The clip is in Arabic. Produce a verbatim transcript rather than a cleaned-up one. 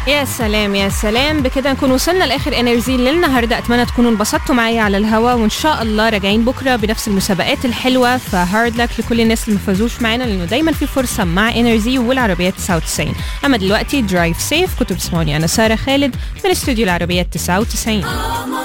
يا سلام يا سلام، بكده نكون وصلنا لاخر انرجي للنهارده. اتمنى تكونوا انبسطتوا معايا على الهوا، وان شاء الله راجعين بكره بنفس المسابقات الحلوه. فهارد لك لكل الناس اللي ما فازوش معانا، لانه دايما في فرصه مع انرجي والعربيه تسعة وتسعين. اما دلوقتي درايف سيف، كنتوا بتسمعوني انا ساره خالد من استوديو العربيه تسعة وتسعين.